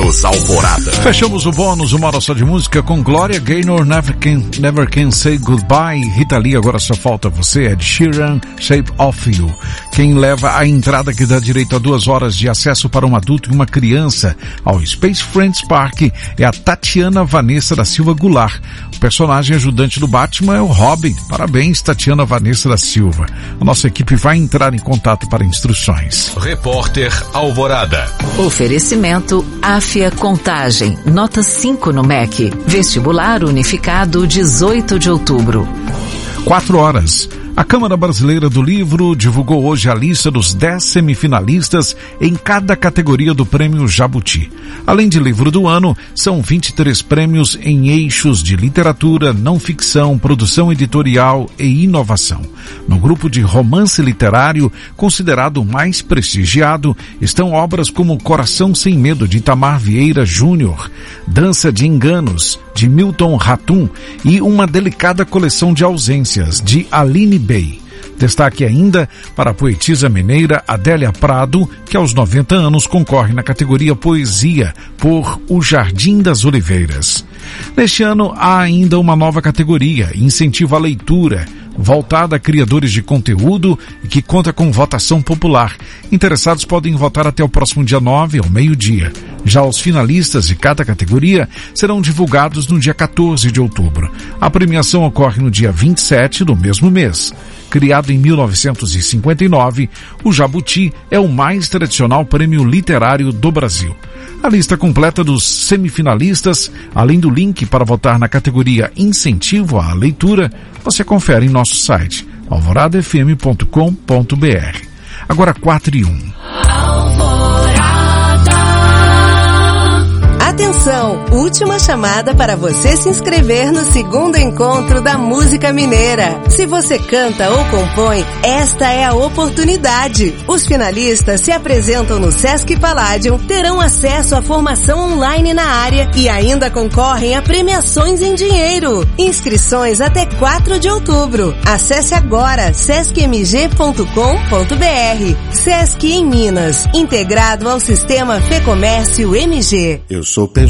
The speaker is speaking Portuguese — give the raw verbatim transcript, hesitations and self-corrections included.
Bônus Alvorada. Fechamos o bônus, uma hora só de música com Gloria Gaynor, Never Can, Never Can Say Goodbye. Rita Lee, Agora Só Falta Você, Ed Sheeran, Shape of You. Quem leva a entrada que dá direito a duas horas de acesso para um adulto e uma criança ao Space Friends Park é a Tatiana Vanessa da Silva Goulart. O personagem ajudante do Batman é o Robin. Parabéns, Tatiana Vanessa da Silva. A nossa equipe vai entrar em contato para instruções. Repórter Alvorada. Oferecimento Áfia Contagem, nota cinco no M E C. Vestibular Unificado, dezoito de outubro. Quatro horas. A Câmara Brasileira do Livro divulgou hoje a lista dos dez semifinalistas em cada categoria do Prêmio Jabuti. Além de livro do ano, são vinte e três prêmios em eixos de literatura, não ficção, produção editorial e inovação. No grupo de romance literário, considerado o mais prestigiado, estão obras como Coração Sem Medo, de Itamar Vieira Júnior, Dança de Enganos, de Milton Ratum, e Uma Delicada Coleção de Ausências, de Aline Bey. Destaque ainda para a poetisa mineira Adélia Prado, que aos noventa anos concorre na categoria Poesia por O Jardim das Oliveiras. Neste ano há ainda uma nova categoria, Incentivo à Leitura, voltada a criadores de conteúdo e que conta com votação popular. Interessados podem votar até o próximo dia nove, ao meio-dia. Já os finalistas de cada categoria serão divulgados no dia quatorze de outubro. A premiação ocorre no dia vinte e sete do mesmo mês. Criado em mil novecentos e cinquenta e nove, o Jabuti é o mais tradicional prêmio literário do Brasil. A lista completa dos semifinalistas, além do link para votar na categoria Incentivo à Leitura, você confere em nosso site, alvorada f m ponto com ponto b r. Agora quatro e um. Atenção, última chamada para você se inscrever no segundo encontro da música mineira. Se você canta ou compõe, esta é a oportunidade. Os finalistas se apresentam no Sesc Palladium, terão acesso à formação online na área e ainda concorrem a premiações em dinheiro. Inscrições até quatro de outubro. Acesse agora sesc m g ponto com ponto b r. Sesc em Minas, integrado ao sistema Fecomércio M G. Eu sou